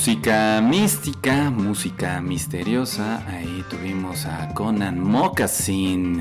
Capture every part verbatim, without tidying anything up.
Música mística, música misteriosa. Ahí tuvimos a Conan Moccasin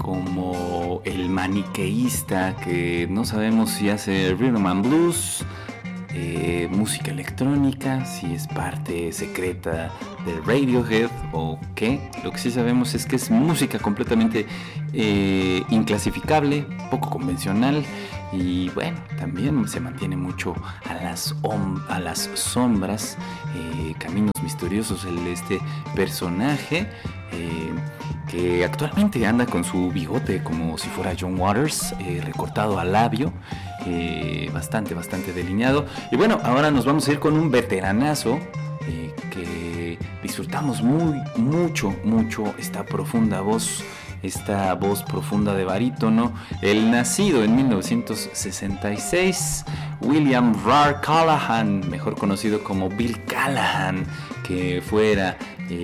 como el maniqueísta que no sabemos si hace rhythm and blues, eh, música electrónica, si es parte secreta de Radiohead o qué. Lo que sí sabemos es que es música completamente eh, inclasificable, poco convencional. Y bueno, también se mantiene mucho a las, om- a las sombras, eh, caminos misteriosos el este personaje eh, que actualmente anda con su bigote como si fuera John Waters, eh, recortado al labio, eh, bastante, bastante delineado. Y bueno, ahora nos vamos a ir con un veteranazo eh, que disfrutamos muy, mucho, mucho esta profunda voz. Esta voz profunda de barítono, el nacido en mil novecientos sesenta y seis, William Rar Callahan, mejor conocido como Bill Callahan, que fuera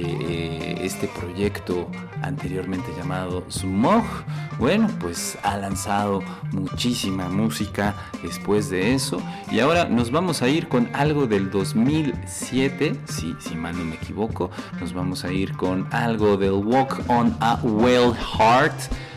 eh, este proyecto anteriormente llamado Smog. Bueno, pues ha lanzado muchísima música después de eso, y ahora nos vamos a ir con algo del dos mil siete, si, si mal no me equivoco. Nos vamos a ir con algo del Walk on a Whale Heart,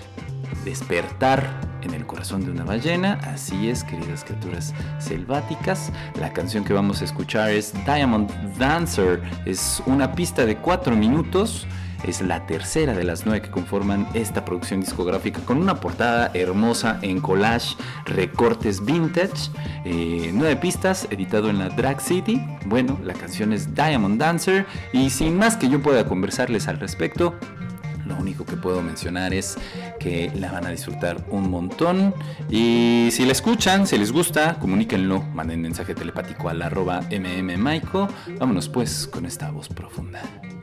despertar en el corazón de una ballena. Así es, queridas criaturas selváticas. La canción que vamos a escuchar es Diamond Dancer. Es una pista de cuatro minutos. Es la tercera de las nueve que conforman esta producción discográfica, con una portada hermosa en collage, recortes vintage, eh, nueve pistas, editado en la Drag City. Bueno, la canción es Diamond Dancer, y sin más que yo pueda conversarles al respecto, lo único que puedo mencionar es que la van a disfrutar un montón. Y si la escuchan, si les gusta, comuníquenlo, manden mensaje telepático al arroba mmmaiko. Vámonos pues con esta voz profunda.